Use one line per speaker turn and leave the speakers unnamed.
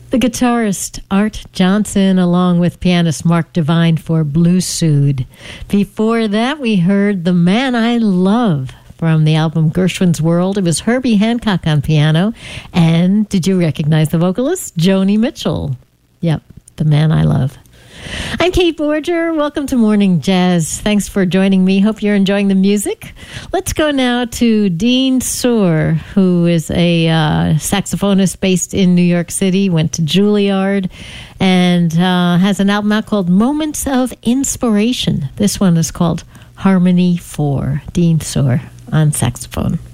The guitarist Art Johnson, along with pianist Mark Devine for Blue Suede. Before that, we heard The Man I Love from the album Gershwin's World. It was Herbie Hancock on piano. And did you recognize the vocalist? Joni Mitchell. Yep, The Man I Love. I'm Kate Borger. Welcome to Morning Jazz. Thanks for joining me. Hope you're enjoying the music. Let's go now to Dean Sohr, who is a saxophonist based in New York City, went to Juilliard, and has an album out called Moments of Inspiration. This one is called Harmony 4. Dean Sohr on saxophone.